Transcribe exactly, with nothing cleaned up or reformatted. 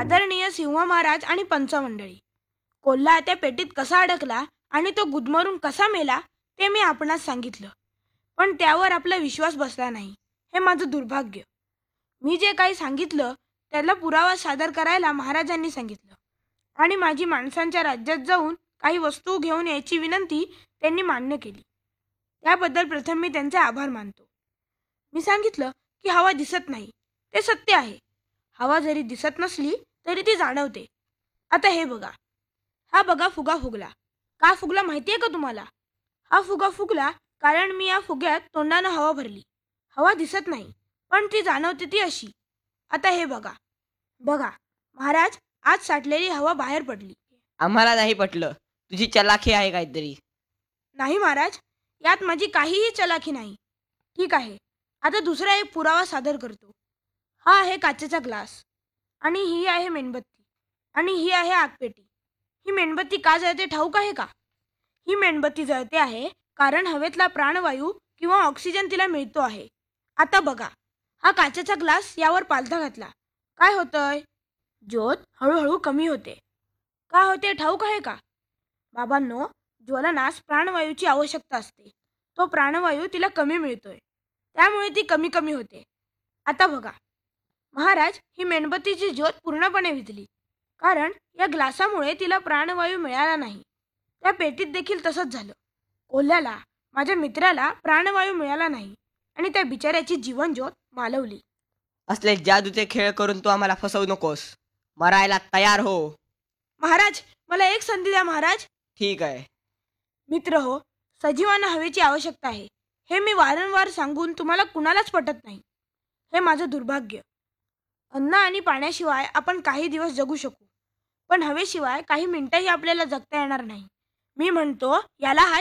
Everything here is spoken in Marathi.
आदरणीय सिंह महाराज आणि पंचमंडळी, कोल्हा त्या पेटीत कसा अडकला आणि तो गुदमरून कसा मेला ते मी आपणास सांगितलं, पण त्यावर आपला विश्वास बसला नाही. हे माझं दुर्भाग्य. मी जे काही सांगितलं त्याला पुरावा सादर करायला महाराजांनी सांगितलं आणि माझी माणसांच्या राज्यात जाऊन काही वस्तू घेऊन यायची विनंती त्यांनी मान्य केली. त्याबद्दल प्रथम मी त्यांचे आभार मानतो. मी सांगितलं की हवा दिसत नाही, ते सत्य आहे. हवा जरी दिसत नसली तरी ती जाणवते. आता हे बघा, हा बघा फुगा फुगला. का फुगला माहिती आहे का तुम्हाला? हा फुगा फुगला कारण मी या फुग्यात तोंडानं हवा भरली. हवा दिसत नाही पण ती जाणवते ती अशी. आता हे बघा बघा महाराज, आज साठलेली हवा बाहेर पडली. आम्हाला नाही पटलं. तुझी चलाखी आहे काहीतरी. नाही महाराज, यात माझी काहीही चलाखी नाही. ठीक आहे, आता दुसरा एक पुरावा सादर करतो. हा आहे काचेचा ग्लास आणि ही आहे मेणबत्ती आणि ही आहे आगपेटी. ही मेणबत्ती का जळते ठाऊक आहे का? ही मेणबत्ती जळते आहे कारण हवेतला प्राणवायू किंवा ऑक्सिजन तिला मिळतो आहे. आता बघा, हा काचेचा ग्लास यावर पालथा घातला, काय होतंय? ज्योत हळूहळू कमी होते. का होते ठाऊक आहे का? बाबांनो, ज्वलनास प्राणवायूची आवश्यकता असते. तो प्राणवायू तिला कमी मिळतोय, त्यामुळे ती कमी कमी होते. आता बघा महाराज, ही मेणबत्तीची ज्योत पूर्णपणे विझली कारण या ग्लासामुळे तिला प्राणवायू मिळाला नाही. त्या पेटीत देखील तसंच झालं. कोल्ह्याला, माझ्या मित्राला प्राणवायू मिळाला नाही आणि त्या बिचाऱ्याची जीवनज्योत मालवली. असले जादूचे खेळ करून तू आम्हाला फसवू नकोस. मरायला तयार हो. महाराज, मला एक संधी द्या महाराज. ठीक आहे. मित्र हो, सजीवांना हवेची आवश्यकता आहे हे मी वारंवार सांगून तुम्हाला कुणालाच पटत नाही. हे माझं दुर्भाग्य. अन्न आणि पाण्याशिवाय आपण काही दिवस जगू शकू, पण हवेशिवाय काही मिनिटंही आपल्याला जगता येणार नाही. मी म्हणतो याला हा